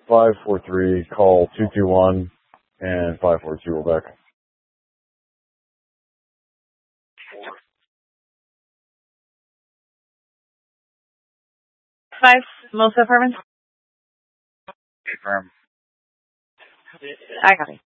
543, call 221 and 542 will back. 5 Mosa Apartments. Confirm. I got it.